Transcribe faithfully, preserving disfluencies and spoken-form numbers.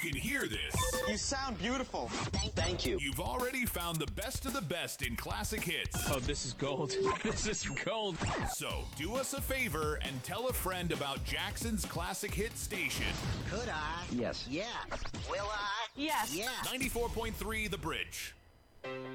can hear this. You sound beautiful. Thank, thank you. You've already found the best of the best in classic hits. Oh, this is gold. This is gold. So do us a favor and tell a friend about Jackson's classic hit station. Could I? Yes. Yeah. Will I? Yes. Yeah. ninety-four point three The Bridge.